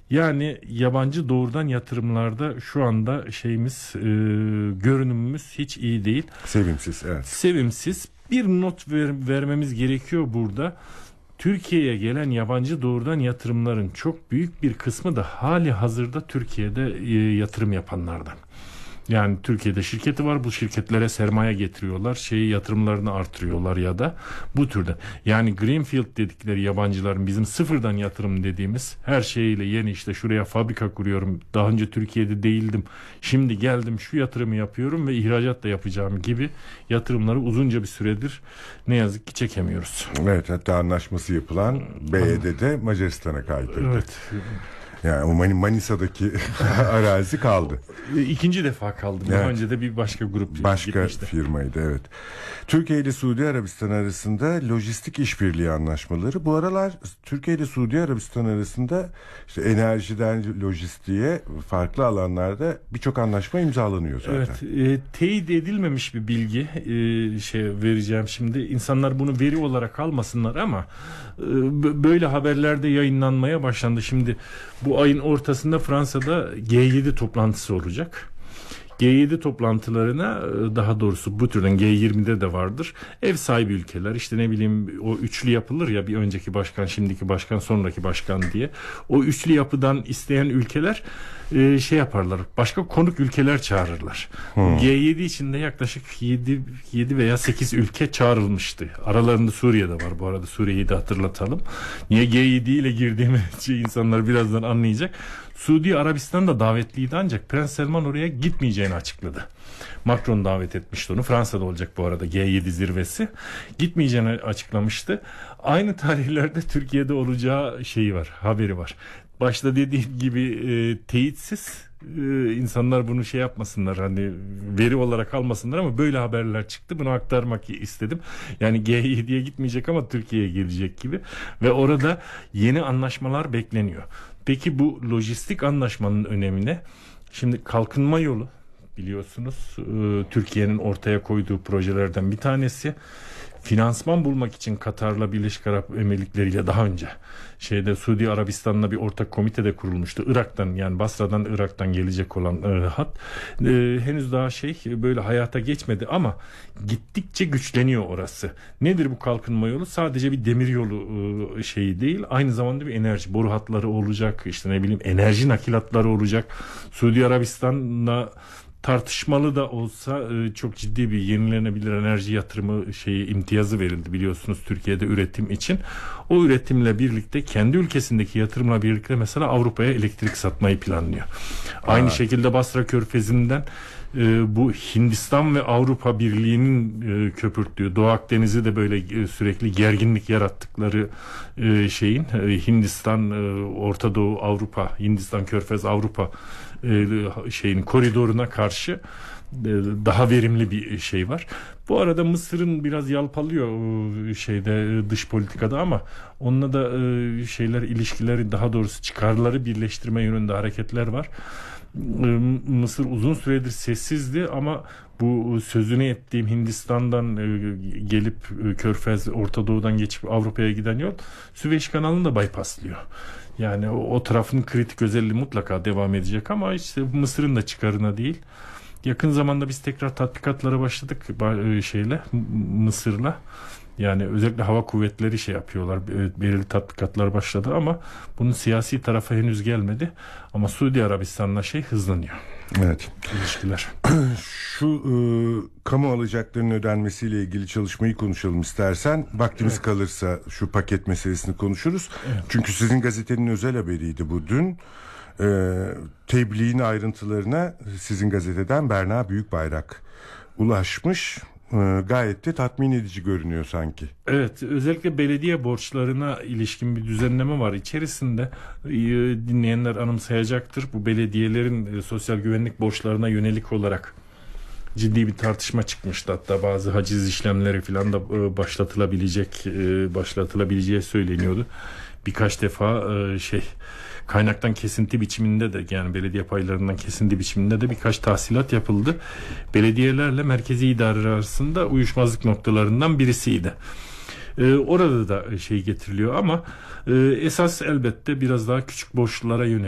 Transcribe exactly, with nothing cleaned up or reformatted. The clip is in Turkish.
Yani yabancı doğrudan yatırımlarda şu anda şeyimiz, e, görünümümüz hiç iyi değil. Sevimsiz, evet. Sevimsiz. Bir not ver, vermemiz gerekiyor burada. Türkiye'ye gelen yabancı doğrudan yatırımların çok büyük bir kısmı da hali hazırda Türkiye'de e, yatırım yapanlardan. Yani Türkiye'de şirketi var, bu şirketlere sermaye getiriyorlar, şeyi yatırımlarını artırıyorlar ya da bu türden. Yani Greenfield dedikleri yabancıların, bizim sıfırdan yatırım dediğimiz, her şeyiyle yeni, işte şuraya fabrika kuruyorum, daha önce Türkiye'de değildim, şimdi geldim şu yatırımı yapıyorum ve ihracat da yapacağım gibi yatırımları uzunca bir süredir ne yazık ki çekemiyoruz. Evet, hatta anlaşması yapılan B E D'de Macaristan'a kaydırdı. Evet. Yani o Manisa'daki arazi kaldı. İkinci defa kaldı. Evet. Daha önce de bir başka grup başka gitmişti. firmaydı, evet. Türkiye ile Suudi Arabistan arasında lojistik işbirliği anlaşmaları. Bu aralar Türkiye ile Suudi Arabistan arasında işte enerjiden lojistiğe farklı alanlarda birçok anlaşma imzalanıyor zaten. Evet, e, teyit edilmemiş bir bilgi e, şey vereceğim şimdi. İnsanlar bunu veri olarak almasınlar ama e, böyle haberlerde yayınlanmaya başlandı. Şimdi bu ayın ortasında Fransa'da G yedi toplantısı olacak. G yedi toplantılarına, daha doğrusu bu türden G yirmide de vardır, ev sahibi ülkeler, işte ne bileyim, o üçlü yapılır ya, bir önceki başkan, şimdiki başkan, sonraki başkan diye, o üçlü yapıdan isteyen ülkeler e, şey yaparlar, başka konuk ülkeler çağırırlar. Hmm. G yedi içinde yaklaşık yedi, yedi veya sekiz ülke çağrılmıştı. Aralarında Suriye de var bu arada, Suriye'yi de hatırlatalım. Niye G yedi ile girdiğimi insanlar birazdan anlayacak. Suudi Arabistan da davetliydi ancak Prens Selman oraya gitmeyeceğini açıkladı. Macron davet etmişti onu. Fransa'da olacak bu arada G yedi zirvesi. Gitmeyeceğini açıklamıştı. Aynı tarihlerde Türkiye'de olacağı şeyi var, haberi var. Başta dediğim gibi e, teyitsiz, e, insanlar bunu şey yapmasınlar, hani veri olarak almasınlar, ama böyle haberler çıktı. Bunu aktarmak istedim. Yani G yediye gitmeyecek ama Türkiye'ye gelecek gibi ve orada yeni anlaşmalar bekleniyor. Peki bu lojistik anlaşmanın önemine, şimdi kalkınma yolu biliyorsunuz Türkiye'nin ortaya koyduğu projelerden bir tanesi. Finansman bulmak için Katar'la Birleşik Arap Emirlikleri ile daha önce şeyde Suudi Arabistan'la bir ortak komite de kurulmuştu. Irak'tan, yani Basra'dan Irak'tan gelecek olan e, hat e, henüz daha şey böyle hayata geçmedi ama gittikçe güçleniyor orası. Nedir bu kalkınma yolu? Sadece bir demir yolu e, şeyi değil, aynı zamanda bir enerji boru hatları olacak, işte ne bileyim enerji nakilatları olacak. Suudi Arabistan'la tartışmalı da olsa çok ciddi bir yenilenebilir enerji yatırımı şeyi imtiyazı verildi biliyorsunuz Türkiye'de üretim için. O üretimle birlikte kendi ülkesindeki yatırımla birlikte mesela Avrupa'ya elektrik satmayı planlıyor. Aa. Aynı şekilde Basra Körfezi'nden e, bu Hindistan ve Avrupa Birliği'nin e, köpürttüğü, Doğu Akdeniz'i de böyle e, sürekli gerginlik yarattıkları e, şeyin e, Hindistan, e, Orta Doğu, Avrupa, Hindistan Körfez, Avrupa şeyin koridoruna karşı daha verimli bir şey var. Bu arada Mısır'ın biraz yalpalıyor şeyde, dış politikada, ama onunla da şeyler, ilişkileri, daha doğrusu çıkarları birleştirme yönünde hareketler var. Mısır uzun süredir sessizdi ama bu sözünü ettiğim Hindistan'dan gelip Körfez, Orta Doğu'dan geçip Avrupa'ya giden yol Süveyş kanalını da bypasslıyor. Yani o, o tarafın kritik özelliği mutlaka devam edecek ama işte Mısır'ın da çıkarına değil. Yakın zamanda biz tekrar tatbikatlara başladık şeyle, Mısır'la. Yani özellikle hava kuvvetleri şey yapıyorlar, belirli tatbikatlar başladı ama bunun siyasi tarafı henüz gelmedi. Ama Suudi Arabistan'la şey hızlanıyor. Evet. İlişkiler. Şu e, kamu alacaklarının ödenmesiyle ilgili çalışmayı konuşalım istersen. Vaktimiz evet. kalırsa şu paket meselesini konuşuruz. Evet. Çünkü sizin gazetenin özel haberiydi bu dün. E, tebliğin ayrıntılarına sizin gazeteden Berna Büyükbayrak ulaşmış. E, gayet de tatmin edici görünüyor sanki. Evet, özellikle belediye borçlarına ilişkin bir düzenleme var. İçerisinde e, dinleyenler anımsayacaktır. Bu belediyelerin e, sosyal güvenlik borçlarına yönelik olarak ciddi bir tartışma çıkmıştı. Hatta bazı haciz işlemleri falan da e, başlatılabilecek, e, başlatılabileceği söyleniyordu. Birkaç defa e, şey kaynaktan kesinti biçiminde de, yani belediye paylarından kesinti biçiminde de birkaç tahsilat yapıldı. Belediyelerle merkezi idare arasında uyuşmazlık noktalarından birisiydi. Ee, orada da şey getiriliyor ama e, esas elbette biraz daha küçük borçlulara yönelik.